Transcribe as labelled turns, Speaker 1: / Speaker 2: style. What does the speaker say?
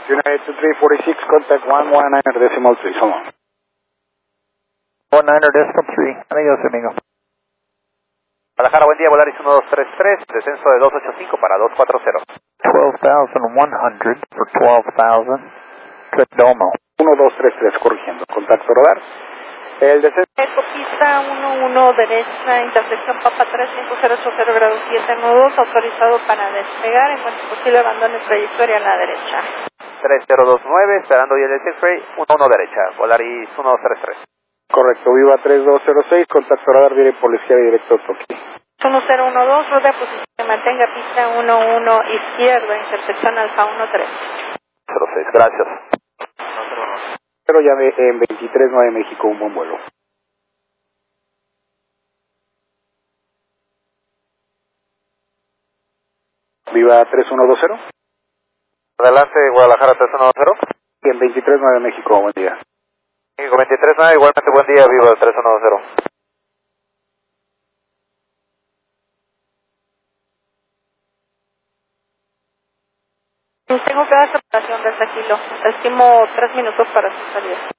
Speaker 1: United 2346, contact 119.3, hold on.
Speaker 2: 19.3, adiós amigo.
Speaker 3: Guadalajara, buen día, Volaris 1233, descenso de 285 para 240.
Speaker 2: 12,100 for 12,000, good Domo.
Speaker 1: 1233, corrigiendo, contacto radar. El descenso.
Speaker 4: Pista 11 derecha, intersección Papa 35080 grado 7 nudos, autorizado para despegar, en cuanto posible abandone trayectoria a la derecha.
Speaker 3: 3029, esperando el X-Ray, 11 derecha, Volaris 1233.
Speaker 1: Correcto, Viva 3206, contacto radar directo por la izquierda y directo Tokio.
Speaker 4: 1012, rueda de posición, mantenga pista 11 izquierda, intersección Alfa 13.
Speaker 3: 06, gracias.
Speaker 1: Pero ya en 239 México, un buen vuelo. Viva 3120.
Speaker 3: Adelante, Guadalajara 3120.
Speaker 1: Y en 239 México, buen día.
Speaker 3: México 239, igualmente buen día, Viva 3110.
Speaker 4: Tengo que dar separación de ese kilo. Estimo 3 minutos para su salida.